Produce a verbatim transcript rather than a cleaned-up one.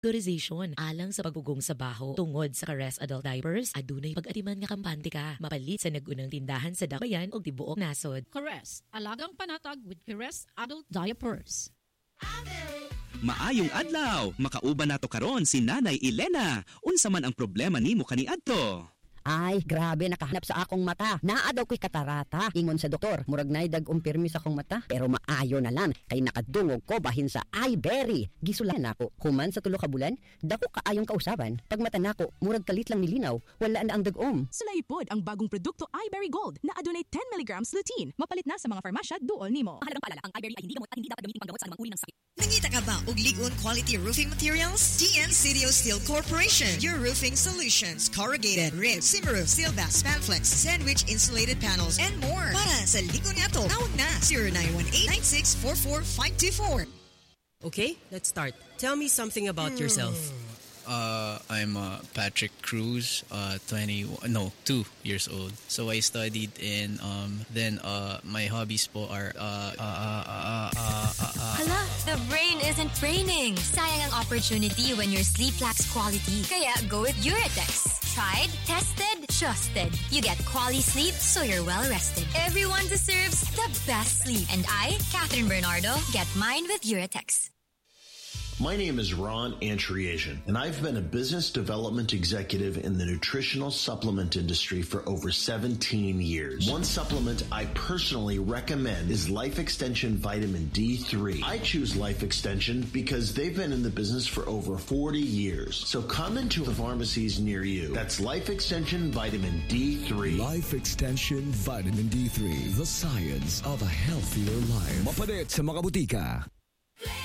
Categorization alang sa pagugong sa baho tungod sa Caress Adult Diapers adunay pag-atiman nga kampante ka mapalit sa nagunang tindahan sa Dakbayan o tibuok nasod. Caress, alagang panatag with Caress Adult Diapers. Maayong adlaw, makauban nato karon si Nanay Elena. Unsa man ang problema nimo kaniadto? Ay, grabe, nakahanap sa akong mata. Naa daw ko'y katarata. Ingon sa doktor, murag nay dag-umpirmi sa akong mata. Pero maayo na lang, kay nakadungog ko bahin sa iBerry. Gisulan ako, human sa tulo ka bulan, dako kaayong kausaban. Pag mata nako, murag kalit lang nilinaw, wala na ang dag-om. Sulaipod ang bagong produkto iBerry Gold na adunay ten milligrams lutein. Mapalit na sa mga farmasya duol nimo. Mahalagang paalala, ang iBerry ay hindi gamot at hindi dapat gamitin panggamot sa anumang uri ng sakit. Nangita ka ba og ligon quality roofing materials? D N Sidio Steel Corporation, your roofing solutions, corrugated, ribs, Simmeroof, Sealbass, Spanflex, sandwich insulated panels, and more. Para sa ligon nato, tawag na zero nine one eight nine six four four five two four. Okay, let's start. Tell me something about yourself. Uh, I'm uh, Patrick Cruz, uh, twenty, no, two years old. So I studied in, um, then uh, my hobbies po are, uh, uh, uh, uh, uh, uh, uh, Hala, the brain isn't braining. Sayang ang opportunity when your sleep lacks quality. Kaya go with Uratex. Tried, tested, trusted. You get quality sleep so you're well rested. Everyone deserves the best sleep. And I, Catherine Bernardo, get mine with Uratex. My name is Ron Antriasian, and I've been a business development executive in the nutritional supplement industry for over seventeen years. One supplement I personally recommend is Life Extension Vitamin D three. I choose Life Extension because they've been in the business for over forty years. So come into the pharmacies near you. That's Life Extension Vitamin D three. Life Extension Vitamin D three, the science of a healthier life. Mapalit sa mga butika.